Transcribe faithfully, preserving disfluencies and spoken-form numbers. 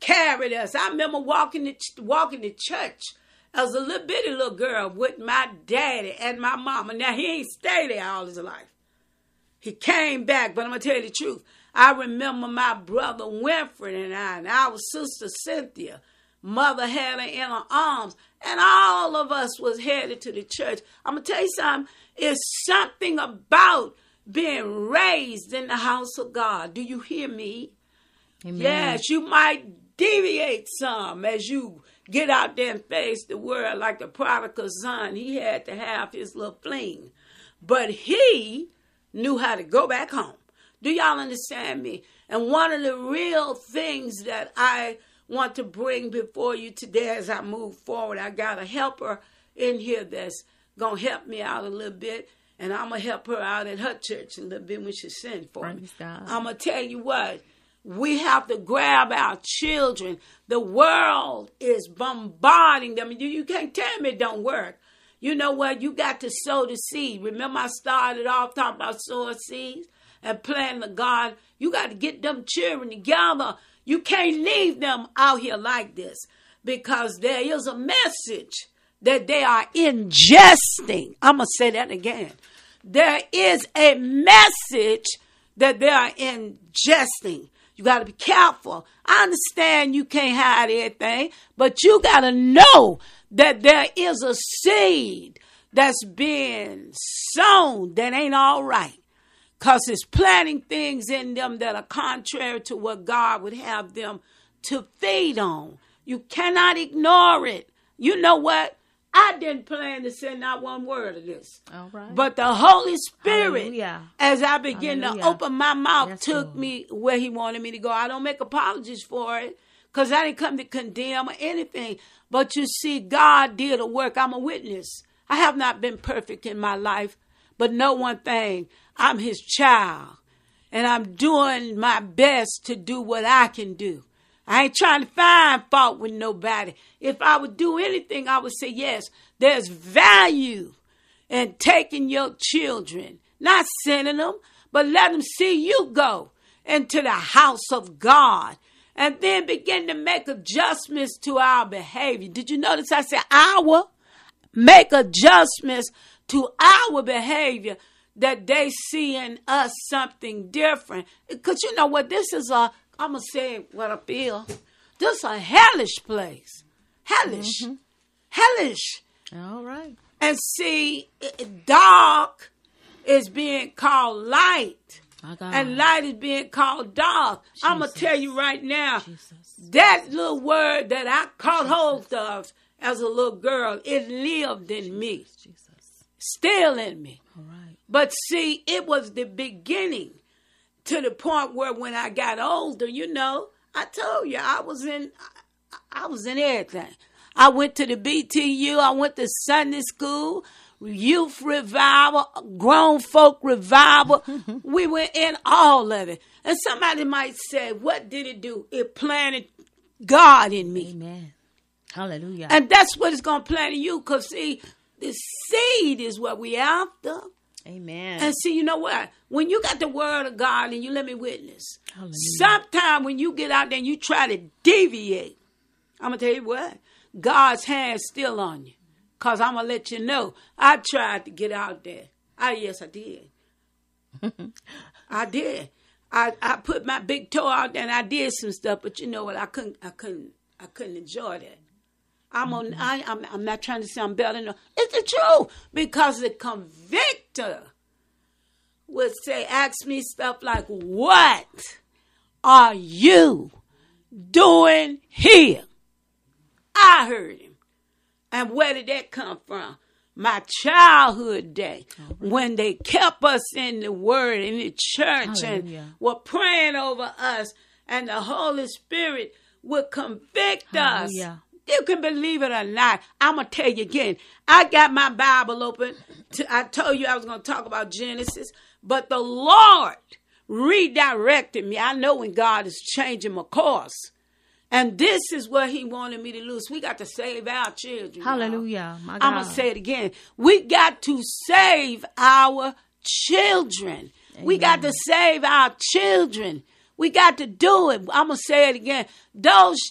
carried us. I remember walking to, walking to church as a little bitty little girl with my daddy and my mama. Now, he ain't stayed there all his life. He came back, but I'm going to tell you the truth. I remember my brother Winfred and I, and our sister Cynthia. Mother had her in her arms, and all of us was headed to the church. I'm going to tell you something. It's something about being raised in the house of God. Do you hear me? Amen. Yes, you might deviate some as you get out there and face the world like the prodigal son. He had to have his little fling. But he knew how to go back home. Do y'all understand me? And one of the real things that I want to bring before you today as I move forward, I got a helper in here that's going to help me out a little bit. And I'm going to help her out at her church a little bit when she sends for Praise me. God. I'm going to tell you what. We have to grab our children. The world is bombarding them. You, you can't tell me it don't work. You know what? You got to sow the seed. Remember I started off talking about sowing seeds and planting the garden. You got to get them children together. You can't leave them out here like this because there is a message that they are ingesting. I'm going to say that again. There is a message that they are ingesting. You got to be careful. I understand you can't hide everything, but you got to know that there is a seed that's being sown that ain't all right. Because it's planting things in them that are contrary to what God would have them to feed on. You cannot ignore it. You know what? I didn't plan to say not one word of this. All right. But the Holy Spirit, Hallelujah. As I began Hallelujah. To open my mouth, yes, took Lord. Me where he wanted me to go. I don't make apologies for it because I didn't come to condemn or anything. But you see, God did a work. I'm a witness. I have not been perfect in my life, but know one thing. I'm his child, and I'm doing my best to do what I can do. I ain't trying to find fault with nobody. If I would do anything, I would say, yes, there's value in taking your children, not sending them, but let them see you go into the house of God and then begin to make adjustments to our behavior. Did you notice I said our? Make adjustments to our behavior that they see in us something different. Because you know what? This is a, I'm going to say what I feel. This is a hellish place. Hellish. Mm-hmm. Hellish. All right. And see, dark is being called light. And light is being called dark. Jesus. I'm going to tell you right now, Jesus. That little word that I caught Jesus. Hold of as a little girl, it lived in me. Jesus. Still in me. All right. But see, it was the beginning to the point where when I got older, you know, I told you I was in, I was in everything. I went to the B T U. I went to Sunday school, youth revival, grown folk revival. We went in all of it. And somebody might say, what did it do? It planted God in me. Amen. Hallelujah. And that's what it's going to plant in you. Because see, the seed is what we after. Amen. And see, you know what? When you got the word of God and you let me witness, sometime when you get out there and you try to deviate, I'm going to tell you what, God's hand's still on you. Because I'm going to let you know, I tried to get out there. I, yes, I did. I did. I, I put my big toe out there and I did some stuff, but you know what? I couldn't, I couldn't, I couldn't enjoy that. I'm on. Mm-hmm. I, I'm. I'm not trying to sound better. No, it's the truth because the convictor would say, ask me stuff like, "What are you doing here?" I heard him, and where did that come from? My childhood day, right. When they kept us in the Word in the church Hallelujah. And were praying over us, and the Holy Spirit would convict Hallelujah. Us. You can believe it or not. I'm going to tell you again. I got my Bible open. To, I told you I was going to talk about Genesis. But the Lord redirected me. I know when God is changing my course. And this is what he wanted me to lose. We got to save our children. Hallelujah. My God. I'm going to say it again. We got to save our children. Amen. We got to save our children. We got to do it. I'm going to say it again. Those